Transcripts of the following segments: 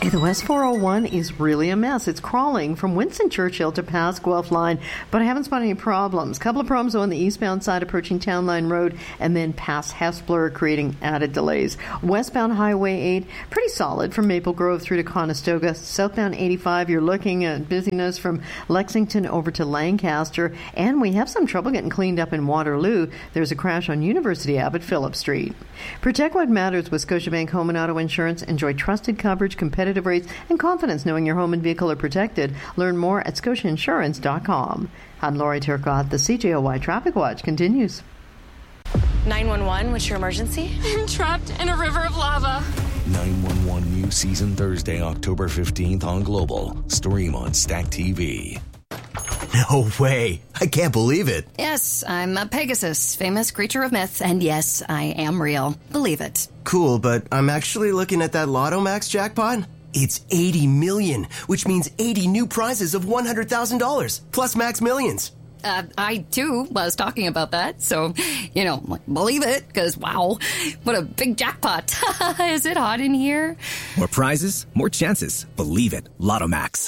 Hey, the West 401 is really a mess. It's crawling from Winston Churchill to past Guelph Line, but I haven't spotted any problems. Couple of problems on the eastbound side approaching Town Line Road and then past Hespeler, creating added delays. Westbound Highway 8, pretty solid from Maple Grove through to Conestoga. Southbound 85, you're looking at busyness from Lexington over to Lancaster, and we have some trouble getting cleaned up in Waterloo. There's a crash on University Ave at Phillip Street. Protect what matters with Scotiabank Home and Auto Insurance. Enjoy trusted coverage, competitive rates, and confidence knowing your home and vehicle are protected. Learn more at scotiainsurance.com. I'm Lori Turcotte. The CJOY Traffic Watch continues. 911, what's your emergency? I'm trapped in a river of lava. 911 new season Thursday, October 15th on Global. Stream on Stack TV. No way. I can't believe it. Yes, I'm a Pegasus, famous creature of myth, and yes, I am real. Believe it. Cool, but I'm actually looking at that Lotto Max jackpot. It's 80 million, which means 80 new prizes of $100,000, plus Max Millions. I, too, was talking about that, so, believe it, because, wow, what a big jackpot. Is it hot in here? More prizes, more chances. Believe it. Lotto Max.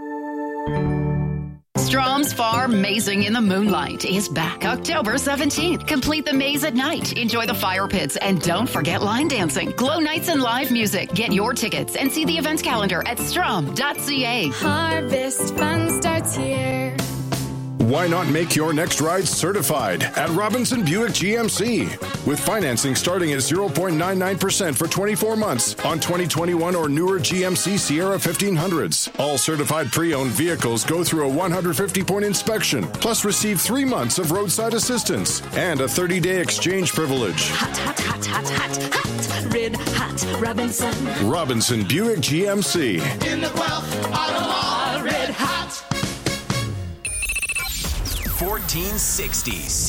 Strom's Farm Mazing in the Moonlight is back October 17th. Complete the maze at night. Enjoy the fire pits and don't forget line dancing, glow nights, and live music. Get your tickets and see the events calendar at strom.ca. Harvest fun starts here. Why not make your next ride certified at Robinson Buick GMC? With financing starting at 0.99% for 24 months on 2021 or newer GMC Sierra 1500s. All certified pre-owned vehicles go through a 150-point inspection, plus receive 3 months of roadside assistance and a 30-day exchange privilege. Hot, hot, hot, hot, hot, hot. Red hot Robinson. Robinson Buick GMC. In the Guelph Auto Mall. Red hot. 1460